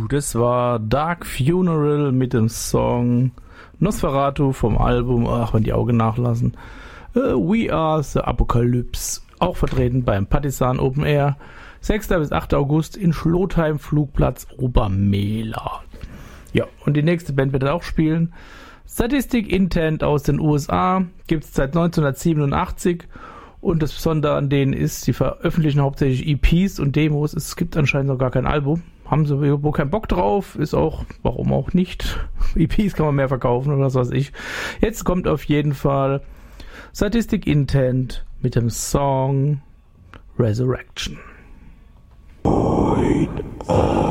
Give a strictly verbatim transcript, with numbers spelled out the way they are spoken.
Das war Dark Funeral mit dem Song Nosferatu vom Album, ach, wenn die Augen nachlassen, uh, We Are the Apocalypse, auch vertreten beim Partisan Open Air, sechster bis achter August in Schlotheim, Flugplatz Obermehler. Ja, und die nächste Band wird auch spielen. Sadistic Intent aus den U S A, gibt es seit neunzehnhundertsiebenundachtzig und das Besondere an denen ist, sie veröffentlichen hauptsächlich E Ps und Demos, es gibt anscheinend noch gar kein Album. Haben sie irgendwo keinen Bock drauf, ist auch, warum auch nicht. E Ps kann man mehr verkaufen oder was weiß ich. Jetzt kommt auf jeden Fall Sadistic Intent mit dem Song Resurrection. Point of